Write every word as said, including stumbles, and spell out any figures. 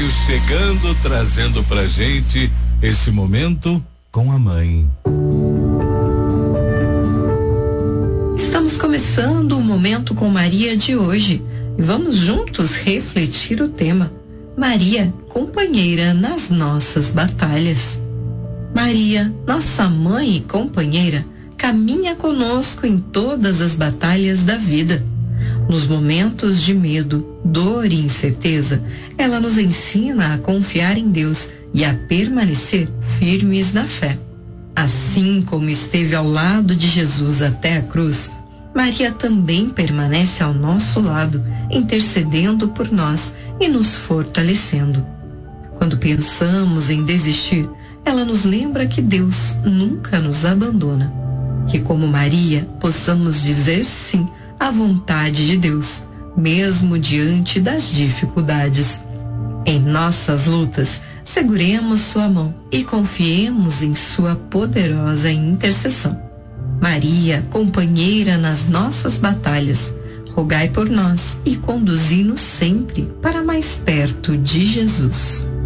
chegando, trazendo pra gente esse momento com a mãe. Estamos começando o Momento com Maria de hoje e vamos juntos refletir o tema Maria, companheira nas nossas batalhas. Maria, nossa mãe e companheira, caminha conosco em todas as batalhas da vida. Nos momentos de medo, dor e incerteza, ela nos ensina a confiar em Deus e a permanecer firmes na fé. Assim como esteve ao lado de Jesus até a cruz, Maria também permanece ao nosso lado, intercedendo por nós e nos fortalecendo. Quando pensamos em desistir, ela nos lembra que Deus nunca nos abandona. Que como Maria, possamos dizer sim à vontade de Deus, mesmo diante das dificuldades. Em nossas lutas, seguremos sua mão e confiemos em sua poderosa intercessão. Maria, companheira nas nossas batalhas, rogai por nós e conduzi-nos sempre para mais perto de Jesus.